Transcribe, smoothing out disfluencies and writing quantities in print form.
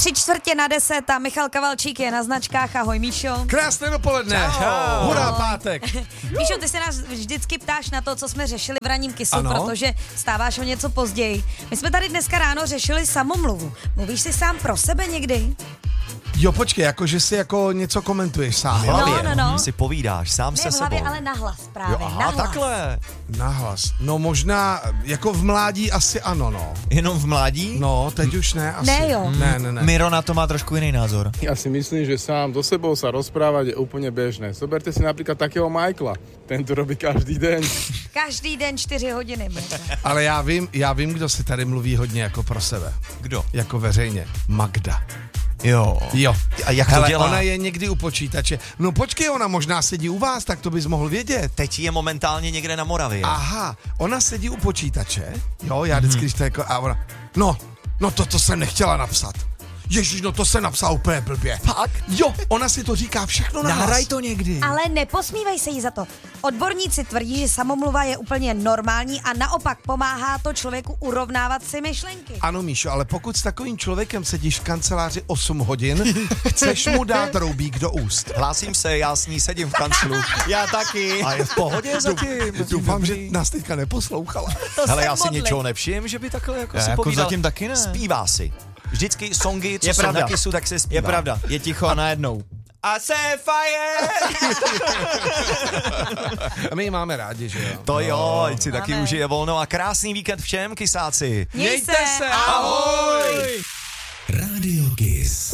9:45 a Michal Kavalčík je na značkách. Ahoj, Míšo. Krásné dopoledne. Čau. Hurá, pátek. Míšo, ty se nás vždycky ptáš na to, co jsme řešili v ranním Kissu, ano? protože stáváš o něco později. My jsme tady dneska ráno řešili samomluvu. Mluvíš si sám pro sebe někdy? Jo, počkej, jako že si jako něco komentuješ sám. No. Si povídáš sám Ne se v hlavě, sebou. ale nahlas právě. Jo, aha, nahlas. takhle. Nahlas. No možná, jako v mládí asi ano, no. Jenom v mládí? No, teď už ne, asi. Ne, jo. Ne. Miro na to má trošku jiný názor. Ja si myslím, že sám so sebou sa rozprávať je úplne bežné. Zoberte si napríklad takého Michaela. Ten to robí každý deň. Každý den 4 hodiny. Ale já vím, kdo si tady mluví hodně jako pro sebe. Kdo? Jako veřejně. Magda. Jo. A jak to Hele, dělá? ona je někdy u počítače. No počkej, ona možná sedí u vás, tak to bys mohl vědět. Teď je momentálně někde na Moravě. Aha, ona sedí u počítače, jo, já vždycky, když to jako, a ona, no to jsem nechtěla napsat. Ježíš, no to se napsal úplně blbě. Fakt? Jo, ona si to říká všechno na Nahraj hlas. to někdy. Ale neposmívej se jí za to. Odborníci tvrdí, že samomluva je úplně normální a naopak pomáhá to člověku urovnávat si myšlenky. Ano, Míšo, ale pokud s takovým člověkem sedíš v kanceláři 8 hodin, chceš mu dát roubík do úst. Hlásím se, já s ní sedím v kanclu. Já taky. A je v pohodě zatím. Doufám, že nás teďka neposlouchala. Hele, já si něčeho nevšim, že by takhle jako si jako povídal. zatím taky ne. Zpívá si. Vždycky songy, co Je jsou pravda. na Kissu, tak se zpívá. Je pravda, je ticho a najednou. A se fire! A my ji máme rádi, že jo? To jo, ať si taky Máme. užije volno a krásný víkend všem, kysáci. Měj se. Ahoj! Radio Kiss.